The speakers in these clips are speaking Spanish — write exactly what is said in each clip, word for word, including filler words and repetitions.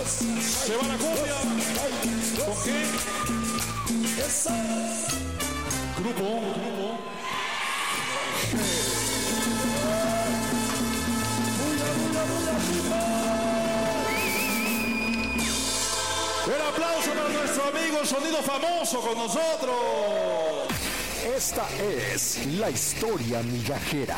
Se va la cumbia. ¿Con qué? Grupo, grupo. El aplauso para nuestro amigo Sonido Famoso con nosotros. Esta es la historia migajera.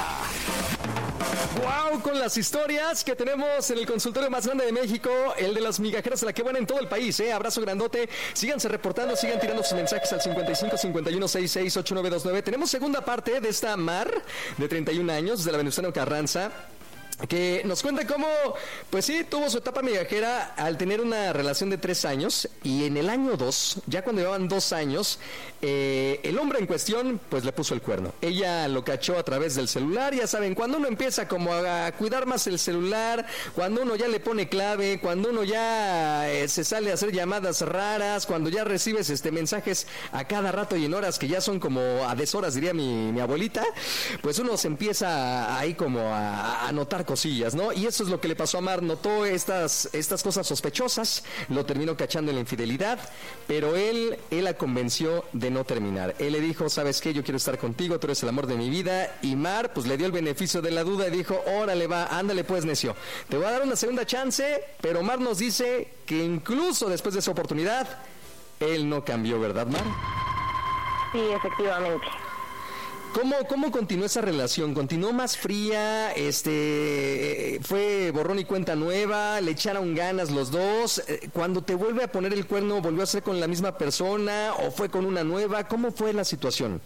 Wow, con las historias que tenemos en el consultorio más grande de México, el de las migajeras de la que van en todo el país, ¿eh? Abrazo grandote, síganse reportando, sigan tirando sus mensajes al cincuenta y cinco, cincuenta y uno, sesenta y seis, ochenta y nueve veintinueve. Tenemos segunda parte de esta Mar, de treinta y un años, de la Venustiano Carranza, que nos cuenta cómo, pues sí, tuvo su etapa migajera al tener una relación de tres años, y en el año dos, ya cuando llevaban dos años, eh, el hombre en cuestión, pues le puso el cuerno. Ella lo cachó a través del celular. Ya saben, cuando uno empieza como a cuidar más el celular, cuando uno ya le pone clave, cuando uno ya eh, se sale a hacer llamadas raras, cuando ya recibes este mensajes a cada rato y en horas que ya son como a deshoras, diría mi, mi abuelita, pues uno se empieza ahí como a, a notar cosillas, ¿no? Y eso es lo que le pasó a Mar. Notó estas, estas cosas sospechosas, lo terminó cachando en la infidelidad, pero él, él la convenció de no terminar. Él le dijo, ¿sabes qué? Yo quiero estar contigo, tú eres el amor de mi vida. Y Mar, pues le dio el beneficio de la duda y dijo, órale va, ándale pues necio, te voy a dar una segunda chance. Pero Mar nos dice que incluso después de esa oportunidad, él no cambió, ¿verdad, Mar? Sí, efectivamente. ¿Cómo, ¿Cómo continuó esa relación? ¿Continuó más fría? Este, ¿Fue borrón y cuenta nueva? ¿Le echaron ganas los dos? Cuando te vuelve a poner el cuerno, ¿volvió a ser con la misma persona o fue con una nueva? ¿Cómo fue la situación?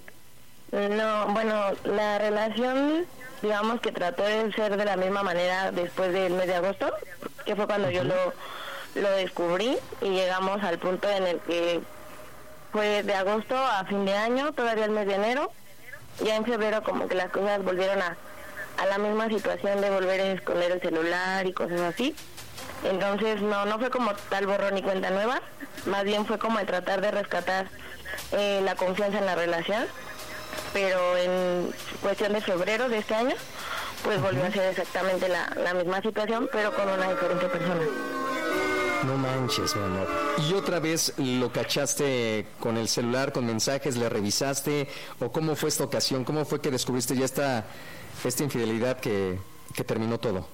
No, bueno, la relación, digamos que trató de ser de la misma manera después del mes de agosto, que fue cuando uh-huh. yo lo, lo descubrí, y llegamos al punto en el que fue de agosto a fin de año, todavía el mes de enero. Ya en febrero como que las cosas volvieron a, a la misma situación de volver a esconder el celular y cosas así. Entonces no no fue como tal borrón y cuenta nueva, más bien fue como el tratar de rescatar eh, la confianza en la relación. Pero en cuestión de febrero de este año, pues volvió a ser exactamente la, la misma situación, pero con una diferente persona. No manches, mi amor. ¿Y otra vez lo cachaste con el celular, con mensajes, le revisaste? ¿O cómo fue esta ocasión? ¿Cómo fue que descubriste ya esta, esta infidelidad que, que terminó todo?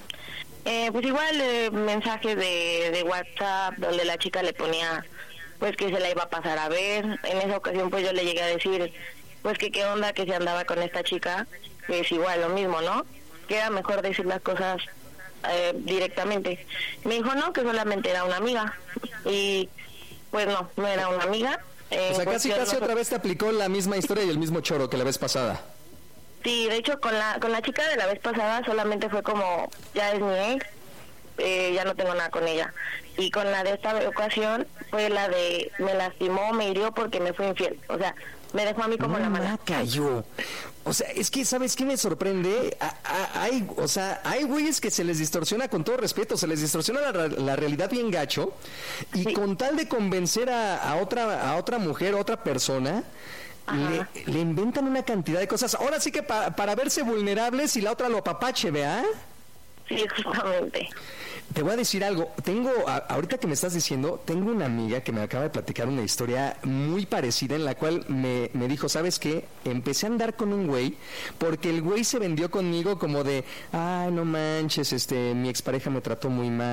Eh, pues igual eh, mensajes de, de WhatsApp donde la chica le ponía pues que se la iba a pasar a ver. En esa ocasión pues yo le llegué a decir pues que qué onda que se andaba con esta chica, que es igual lo mismo, ¿no? Que era mejor decir las cosas Eh, directamente. Me dijo no, que solamente era una amiga, y pues no, no era una amiga. Eh, o sea, casi casi no... otra vez te aplicó la misma historia y el mismo choro que la vez pasada. Sí, de hecho con la con la chica de la vez pasada solamente fue como, ya es mi ex, eh, ya no tengo nada con ella. Y con la de esta ocasión fue la de me lastimó, me hirió porque me fue infiel. O sea, me dejó a mí como no, la mala. Cayó. O sea, es que, ¿sabes qué me sorprende? A, a, hay, o sea, hay güeyes que se les distorsiona, con todo respeto, se les distorsiona la, la realidad bien gacho, y sí. Con tal de convencer a, a otra a otra mujer, a otra persona, le, le inventan una cantidad de cosas. Ahora sí que pa, para verse vulnerables y la otra lo apapache, ¿vea? Sí, justamente. Te voy a decir algo, tengo, a, ahorita que me estás diciendo, tengo una amiga que me acaba de platicar una historia muy parecida en la cual me, me dijo, ¿sabes qué? Empecé a andar con un güey porque el güey se vendió conmigo como de, ay, no manches, este, mi expareja me trató muy mal.